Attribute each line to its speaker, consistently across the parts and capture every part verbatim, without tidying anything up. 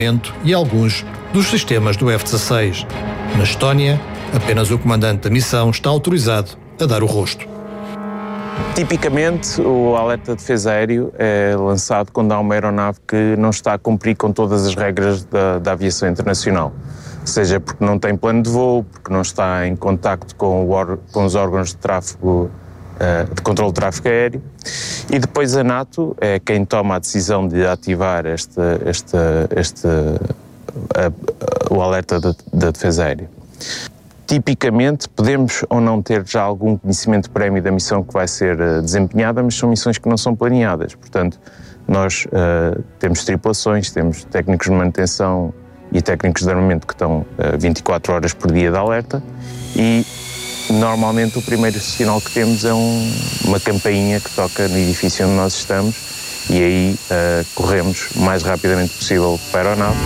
Speaker 1: e alguns dos sistemas do F dezasseis. Na Estónia, apenas o comandante da missão está autorizado a dar o rosto.
Speaker 2: Tipicamente, o alerta de defesa aéreo é lançado quando há uma aeronave que não está a cumprir com todas as regras da, da aviação internacional. Seja porque não tem plano de voo, porque não está em contacto com, o, com os órgãos de tráfego, uh, de controle de tráfego aéreo. E depois a NATO é quem toma a decisão de ativar este, este, este, uh, uh, o alerta da de, de defesa aérea. Tipicamente, podemos ou não ter já algum conhecimento prévio da missão que vai ser uh, desempenhada, mas são missões que não são planeadas. Portanto, nós uh, temos tripulações, temos técnicos de manutenção e técnicos de armamento que estão uh, vinte e quatro horas por dia de alerta e, normalmente, o primeiro sinal que temos é um, uma campainha que toca no edifício onde nós estamos e aí uh, corremos o mais rapidamente possível para a aeronave.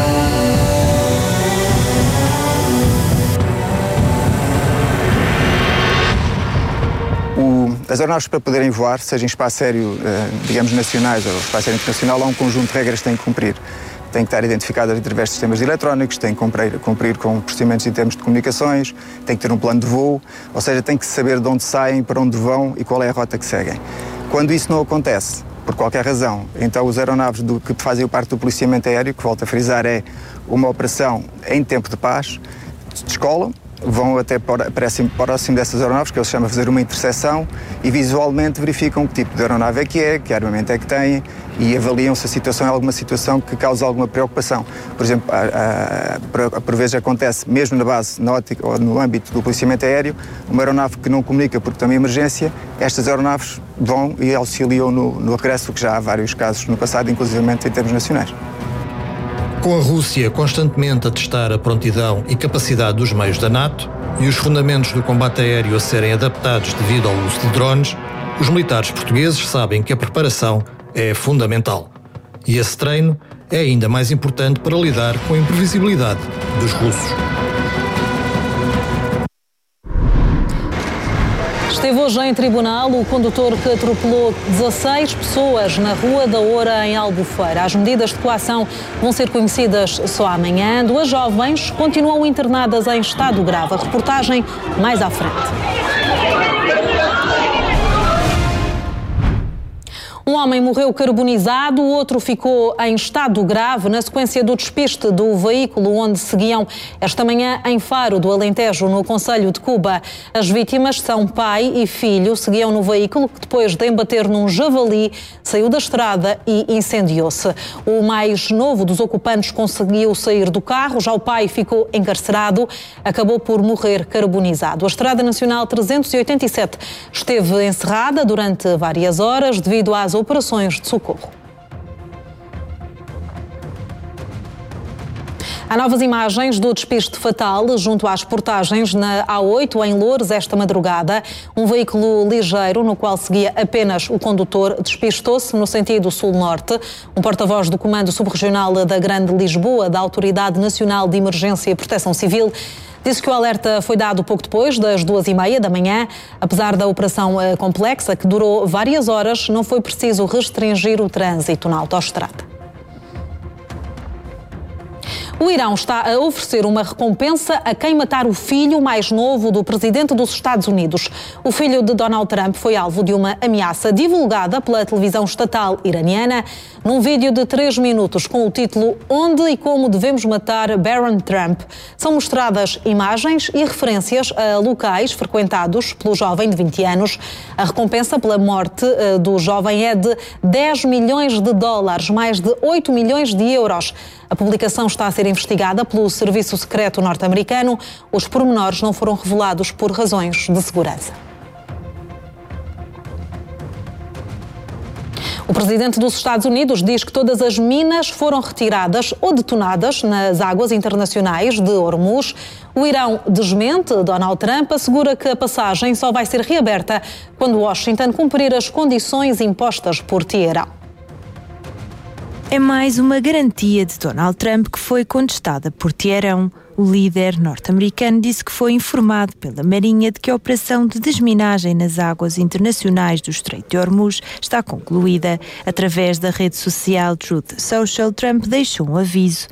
Speaker 3: As aeronaves, para poderem voar, seja em espaço aéreo, digamos, nacionais ou espaço aéreo internacional, há um conjunto de regras que têm que cumprir. Têm que estar identificadas através de sistemas eletrónicos, têm que cumprir, cumprir com procedimentos em termos de comunicações, têm que ter um plano de voo, ou seja, têm que saber de onde saem, para onde vão e qual é a rota que seguem. Quando isso não acontece, por qualquer razão, então os aeronaves do, que fazem parte do policiamento aéreo, que volto a frisar, é uma operação em tempo de paz, descolam, vão até próximo, próximo dessas aeronaves, que eles chamam de fazer uma interseção, e visualmente verificam que tipo de aeronave é que é, que armamento é que tem, e avaliam se a situação é alguma situação que causa alguma preocupação. Por exemplo, a, a, a, por vezes acontece, mesmo na base náutica ou no âmbito do policiamento aéreo, uma aeronave que não comunica porque tem uma emergência, estas aeronaves vão e auxiliam no, no regresso, que já há vários casos no passado, inclusivamente em termos nacionais.
Speaker 1: Com a Rússia constantemente a testar a prontidão e capacidade dos meios da NATO e os fundamentos do combate aéreo a serem adaptados devido ao uso de drones, os militares portugueses sabem que a preparação é fundamental. E esse treino é ainda mais importante para lidar com a imprevisibilidade dos russos.
Speaker 4: Esteve hoje em tribunal o condutor que atropelou dezasseis pessoas na Rua da Oura, em Albufeira. As medidas de coação vão ser conhecidas só amanhã. Duas jovens continuam internadas em estado grave. A reportagem mais à frente. Um homem morreu carbonizado, o outro ficou em estado grave na sequência do despiste do veículo onde seguiam esta manhã em Faro do Alentejo, no concelho de Cuba. As vítimas são pai e filho, seguiam no veículo que depois de embater num javali saiu da estrada e incendiou-se. O mais novo dos ocupantes conseguiu sair do carro, já o pai ficou encarcerado, acabou por morrer carbonizado. A Estrada Nacional trezentos e oitenta e sete esteve encerrada durante várias horas devido às operações de socorro. Há novas imagens do despiste fatal junto às portagens na A oito, em Loures, esta madrugada. Um veículo ligeiro, no qual seguia apenas o condutor, despistou-se no sentido sul-norte. Um porta-voz do Comando Subregional da Grande Lisboa, da Autoridade Nacional de Emergência e Proteção Civil, disse que o alerta foi dado pouco depois das duas e meia da manhã. Apesar da operação complexa, que durou várias horas, não foi preciso restringir o trânsito na autoestrada. O Irão está a oferecer uma recompensa a quem matar o filho mais novo do presidente dos Estados Unidos. O filho de Donald Trump foi alvo de uma ameaça divulgada pela televisão estatal iraniana num vídeo de três minutos com o título Onde e Como Devemos Matar Barron Trump. São mostradas imagens e referências a locais frequentados pelo jovem de vinte anos. A recompensa pela morte do jovem é de dez milhões de dólares, mais de oito milhões de euros. A publicação está a ser investigada pelo Serviço Secreto norte-americano. Os pormenores não foram revelados por razões de segurança. O presidente dos Estados Unidos diz que todas as minas foram retiradas ou detonadas nas águas internacionais de Hormuz. O Irão desmente. Donald Trump assegura que a passagem só vai ser reaberta quando Washington cumprir as condições impostas por Teherão.
Speaker 5: É mais uma garantia de Donald Trump que foi contestada por Teherão. O líder norte-americano disse que foi informado pela Marinha de que a operação de desminagem nas águas internacionais do Estreito de Hormuz está concluída. Através da rede social Truth Social, Trump deixou um aviso.